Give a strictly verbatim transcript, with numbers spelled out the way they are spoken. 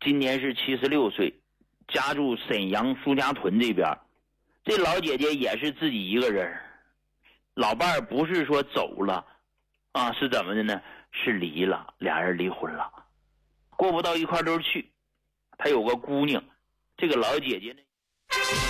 今年是七十六岁，家住沈阳苏家屯这边。这老姐姐也是自己一个人，老伴儿不是说走了啊，是怎么的呢？是离了，俩人离婚了，过不到一块堆去。她有个姑娘，这个老姐姐呢